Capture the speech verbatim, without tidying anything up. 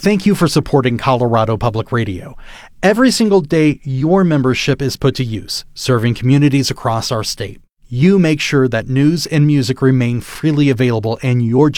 thank you for supporting Colorado Public Radio. Every single day, your membership is put to use, serving communities across our state. You make sure that news and music remain freely available and your